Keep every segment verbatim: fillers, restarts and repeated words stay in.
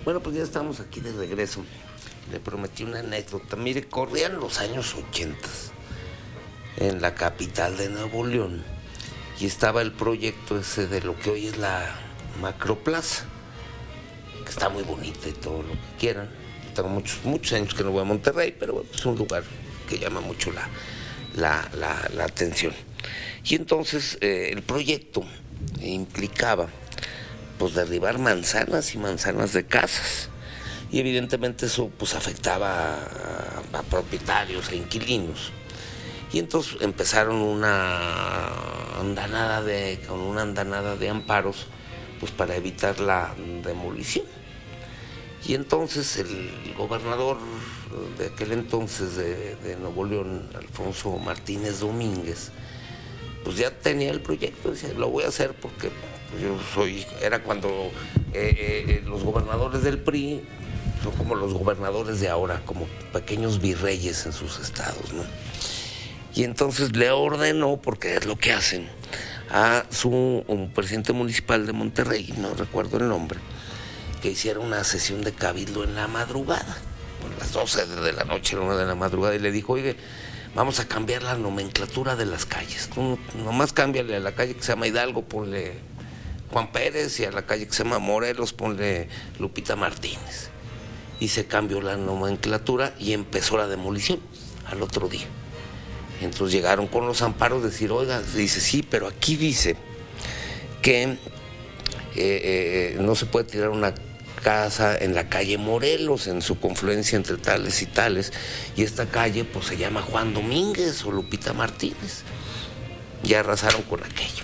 Bueno, pues ya estamos aquí de regreso. Le prometí una anécdota. Mire, corrían los años ochenta en la capital de Nuevo León y estaba el proyecto ese de lo que hoy es la Macroplaza, que está muy bonita y todo lo que quieran. Tengo muchos, muchos años que no voy a Monterrey, pero bueno, es un lugar que llama mucho la, la, la, la atención. Y entonces eh, el proyecto implicaba pues derribar manzanas y manzanas de casas. Y evidentemente eso pues afectaba a, a propietarios, a inquilinos. Y entonces empezaron una andanada de, con una andanada de amparos pues para evitar la demolición. Y entonces el gobernador de aquel entonces de, de Nuevo León, Alfonso Martínez Domínguez, pues ya tenía el proyecto, decía, lo voy a hacer porque pues, yo soy, era cuando eh, eh, los gobernadores del P R I son como los gobernadores de ahora, como pequeños virreyes en sus estados, ¿no? Y entonces le ordenó, porque es lo que hacen, a su un presidente municipal de Monterrey, no recuerdo el nombre, que hiciera una sesión de cabildo en la madrugada, a las doce de la noche, a la una de la madrugada, y le dijo, oye, vamos a cambiar la nomenclatura de las calles. Tú nomás cámbiale a la calle que se llama Hidalgo, ponle Juan Pérez, y a la calle que se llama Morelos, ponle Lupita Martínez. Y se cambió la nomenclatura y empezó la demolición al otro día. Entonces llegaron con los amparos a decir, oiga, dice, sí, pero aquí dice que eh, eh, no se puede tirar una casa en la calle Morelos, en su confluencia entre tales y tales, y esta calle pues se llama Juan Domínguez o Lupita Martínez. Y arrasaron con aquello.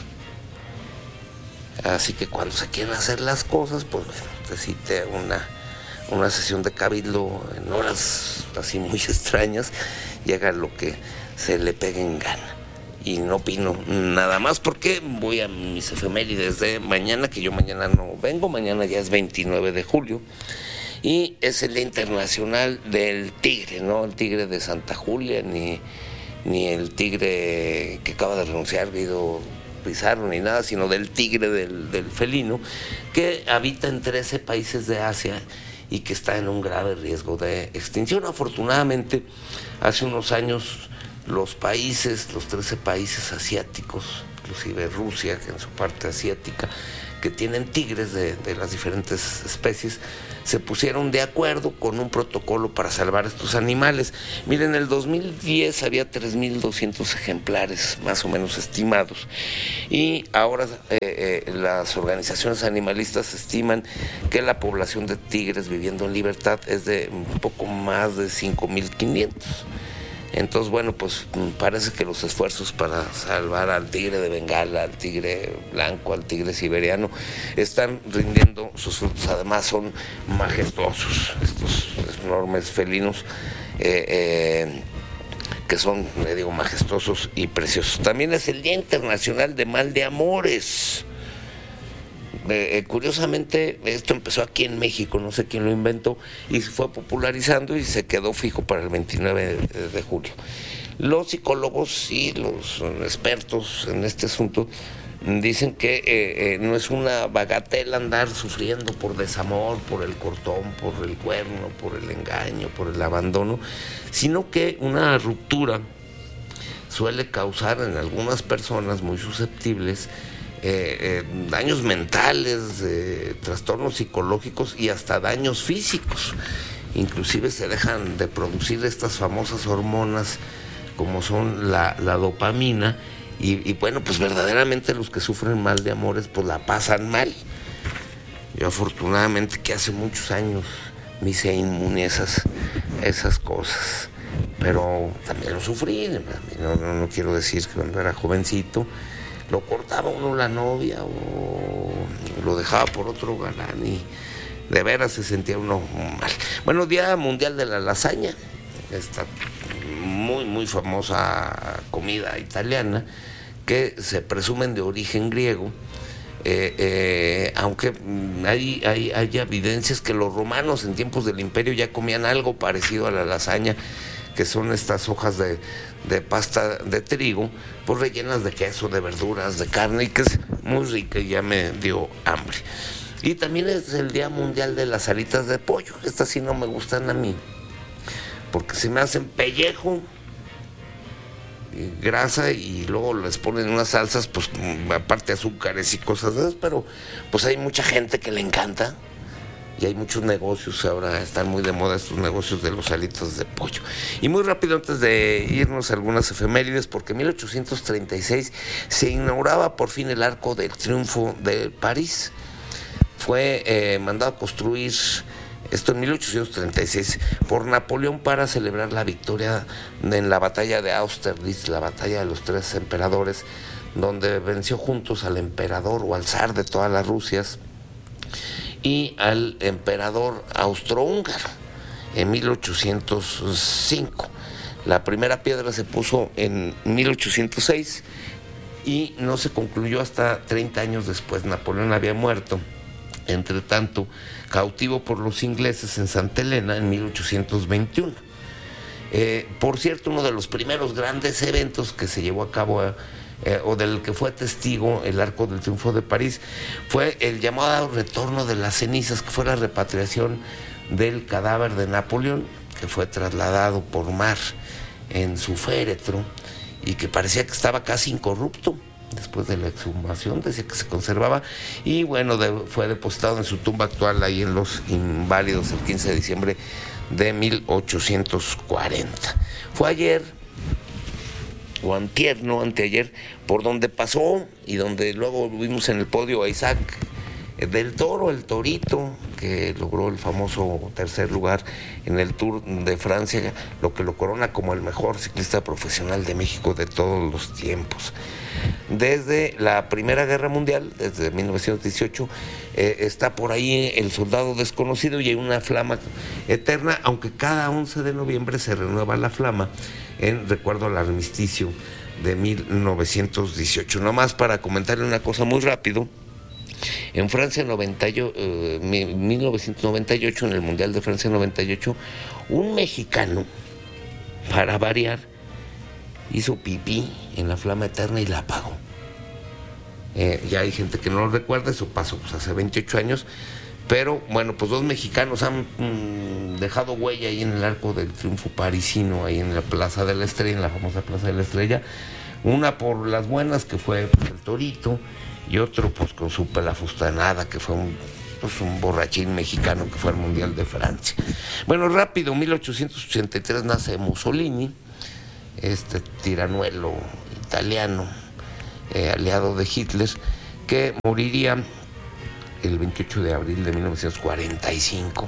Así que cuando se quieren hacer las cosas, pues bueno, usted cite una, una sesión de cabildo en horas así muy extrañas, llega lo que se le pegue en gana. Y no opino nada más porque voy a mis efemérides de mañana, que yo mañana no vengo, mañana ya es veintinueve de julio, y es el Día Internacional del Tigre, no el tigre de Santa Julia, ni, ni el tigre que acaba de renunciar, Guido Pizarro, ni nada, sino del tigre del, del felino, que habita en trece países de Asia y que está en un grave riesgo de extinción. Afortunadamente, hace unos años los países, los trece países asiáticos, inclusive Rusia, que en su parte asiática, que tienen tigres de, de las diferentes especies, se pusieron de acuerdo con un protocolo para salvar estos animales. Miren, en el dos mil diez había tres mil doscientos ejemplares más o menos estimados, y ahora eh, eh, las organizaciones animalistas estiman que la población de tigres viviendo en libertad es de un poco más de cinco mil quinientos. Entonces, bueno, pues parece que los esfuerzos para salvar al tigre de Bengala, al tigre blanco, al tigre siberiano, están rindiendo sus frutos. Además, son majestuosos estos enormes felinos, eh, eh, que son, le digo, majestuosos y preciosos. También es el Día Internacional de Mal de Amores. Eh, eh, curiosamente, esto empezó aquí en México, no sé quién lo inventó, y se fue popularizando y se quedó fijo para el veintinueve de, de julio. Los psicólogos y los expertos en este asunto dicen que eh, eh, no es una bagatela andar sufriendo por desamor, por el cortón, por el cuerno, por el engaño, por el abandono, sino que una ruptura suele causar en algunas personas muy susceptibles Eh, eh, daños mentales, eh, trastornos psicológicos y hasta daños físicos. Inclusive se dejan de producir estas famosas hormonas como son la, la dopamina, y, y bueno, pues verdaderamente los que sufren mal de amores pues la pasan mal. Yo afortunadamente, que hace muchos años me hice inmune a esas, esas cosas, pero también lo sufrí. No, no, no quiero decir que cuando era jovencito lo cortaba uno la novia o lo dejaba por otro galán y de veras se sentía uno mal. Bueno, Día Mundial de la Lasaña, esta muy muy famosa comida italiana que se presumen de origen griego, eh, eh, aunque hay, hay, hay evidencias que los romanos en tiempos del imperio ya comían algo parecido a la lasaña, que son estas hojas de, de pasta de trigo, pues rellenas de queso, de verduras, de carne, y que es muy rica y ya me dio hambre. Y también es el Día Mundial de las alitas de pollo. Estas sí no me gustan a mí, porque se me hacen pellejo, y grasa, y luego les ponen unas salsas, pues aparte azúcares y cosas de esas, pero pues hay mucha gente que le encanta. Y hay muchos negocios, ahora están muy de moda estos negocios de los alitos de pollo. Y muy rápido, antes de irnos a algunas efemérides, porque en mil ochocientos treinta y seis se inauguraba por fin el Arco del Triunfo de París. Fue eh, mandado a construir, esto en mil ochocientos treinta y seis, por Napoleón para celebrar la victoria en la batalla de Austerlitz, la batalla de los tres emperadores, donde venció juntos al emperador o al zar de todas las Rusias y al emperador austrohúngaro en mil ochocientos cinco. La primera piedra se puso en mil ochocientos seis y no se concluyó hasta treinta años después. Napoleón había muerto, entre tanto, cautivo por los ingleses en Santa Elena en mil ochocientos veintiuno. Eh, por cierto, uno de los primeros grandes eventos que se llevó a cabo a, Eh, o del que fue testigo el Arco del Triunfo de París, fue el llamado retorno de las cenizas, que fue la repatriación del cadáver de Napoleón, que fue trasladado por mar en su féretro y que parecía que estaba casi incorrupto después de la exhumación, decía que se conservaba, y bueno, de, fue depositado en su tumba actual ahí en Los Inválidos el quince de diciembre de mil ochocientos cuarenta. Fue ayer, o antier, no anteayer, por donde pasó y donde luego vimos en el podio a Isaac del Toro, el Torito, que logró el famoso tercer lugar en el Tour de Francia, lo que lo corona como el mejor ciclista profesional de México de todos los tiempos. Desde la Primera Guerra Mundial, desde mil novecientos dieciocho, eh, está por ahí el Soldado Desconocido y hay una flama eterna, aunque cada once de noviembre se renueva la flama en recuerdo al armisticio de mil novecientos dieciocho. Nomás para comentarle una cosa muy rápido, en Francia noventa y ocho, eh, mil novecientos noventa y ocho, en el Mundial de Francia noventa y ocho, un mexicano, para variar, hizo pipí en la flama eterna y la apagó. Eh, ya hay gente que no lo recuerda, eso pasó pues, hace veintiocho años, pero bueno, pues dos mexicanos han mmm, dejado huella ahí en el Arco del Triunfo parisino, ahí en la Plaza de la Estrella, en la famosa Plaza de la Estrella. Una por las buenas, que fue pues, el Torito, y otro pues con su pelafustanada, que fue un, pues, un borrachín mexicano que fue al Mundial de Francia. Bueno, rápido, mil ochocientos ochenta y tres nace Mussolini, este tiranuelo italiano, eh, aliado de Hitler, que moriría el veintiocho de abril de mil novecientos cuarenta y cinco,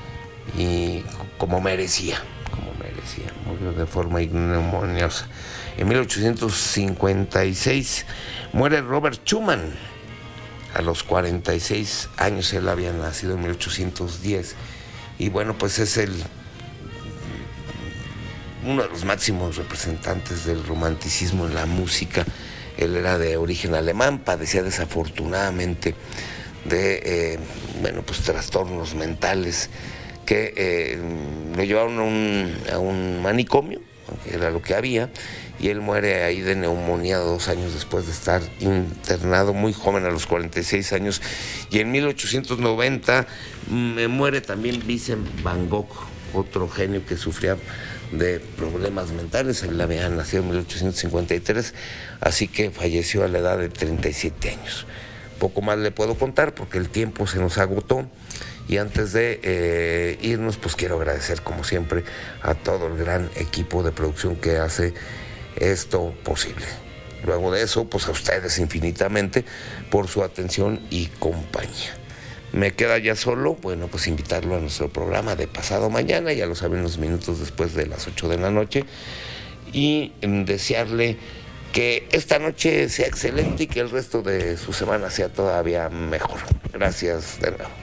y como merecía, como merecía, murió de forma ignominiosa. En mil ochocientos cincuenta y seis muere Robert Schumann, a los cuarenta y seis años. Él había nacido en mil ochocientos diez, y bueno, pues es el uno de los máximos representantes del romanticismo en la música. Él era de origen alemán, padecía desafortunadamente de eh, bueno, pues trastornos mentales que eh, lo llevaron a un, a un manicomio, que era lo que había, y él muere ahí de neumonía dos años después de estar internado, muy joven, a los cuarenta y seis años. Y en mil ochocientos noventa me muere también Vincent Van Gogh, otro genio que sufría de problemas mentales. Él había nacido en mil ochocientos cincuenta y tres, así que falleció a la edad de treinta y siete años. Poco más le puedo contar porque el tiempo se nos agotó, y antes de eh, irnos, pues quiero agradecer como siempre a todo el gran equipo de producción que hace esto posible. Luego de eso, pues a ustedes infinitamente por su atención y compañía. Me queda ya solo, bueno, pues invitarlo a nuestro programa de pasado mañana, ya lo saben, unos minutos después de las ocho de la noche, y desearle que esta noche sea excelente y que el resto de su semana sea todavía mejor. Gracias de nuevo.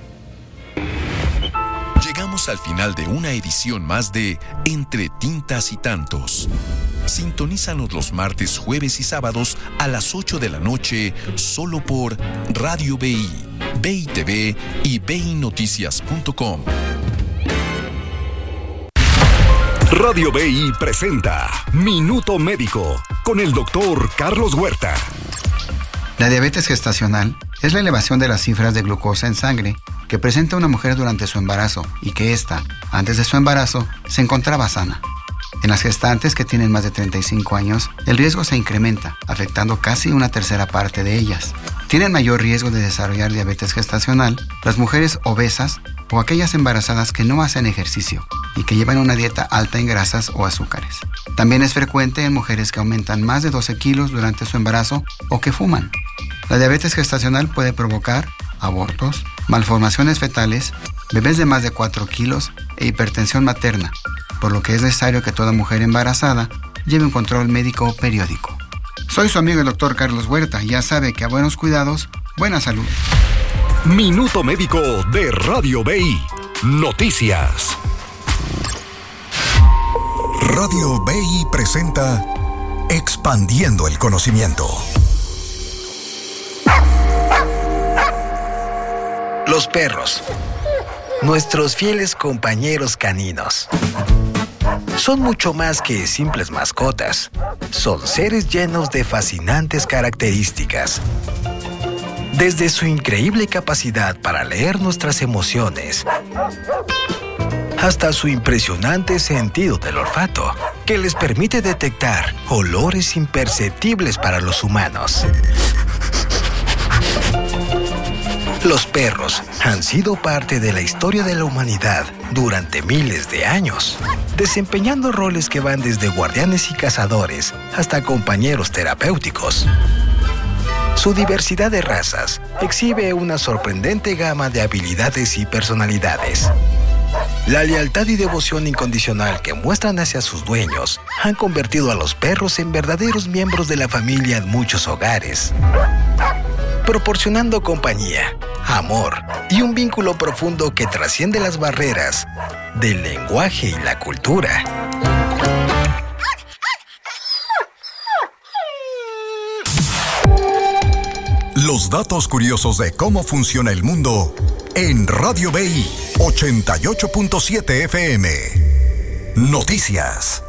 Llegamos al final de una edición más de Entre Tintas y Tantos. Sintonízanos los martes, jueves y sábados a las ocho de la noche solo por Radio B I, B I T V y B I Noticias punto com. Radio B I presenta Minuto Médico con el doctor Carlos Huerta. La diabetes gestacional es la elevación de las cifras de glucosa en sangre que presenta una mujer durante su embarazo y que ésta, antes de su embarazo, se encontraba sana. En las gestantes que tienen más de treinta y cinco años, el riesgo se incrementa, afectando casi una tercera parte de ellas. Tienen mayor riesgo de desarrollar diabetes gestacional las mujeres obesas o aquellas embarazadas que no hacen ejercicio y que llevan una dieta alta en grasas o azúcares. También es frecuente en mujeres que aumentan más de doce kilos durante su embarazo o que fuman. La diabetes gestacional puede provocar abortos, malformaciones fetales, bebés de más de cuatro kilos e hipertensión materna, por lo que es necesario que toda mujer embarazada lleve un control médico periódico. Soy su amigo el doctor Carlos Huerta y ya sabe que a buenos cuidados, buena salud. Minuto Médico de Radio B I. Noticias. Radio B I presenta Expandiendo el Conocimiento. Los perros, nuestros fieles compañeros caninos, son mucho más que simples mascotas. Son seres llenos de fascinantes características. Desde su increíble capacidad para leer nuestras emociones, hasta su impresionante sentido del olfato, que les permite detectar olores imperceptibles para los humanos. Los perros han sido parte de la historia de la humanidad durante miles de años, desempeñando roles que van desde guardianes y cazadores hasta compañeros terapéuticos. Su diversidad de razas exhibe una sorprendente gama de habilidades y personalidades. La lealtad y devoción incondicional que muestran hacia sus dueños han convertido a los perros en verdaderos miembros de la familia en muchos hogares, proporcionando compañía, amor y un vínculo profundo que trasciende las barreras del lenguaje y la cultura. Los datos curiosos de cómo funciona el mundo en Radio B I ochenta y ocho punto siete F M. Noticias.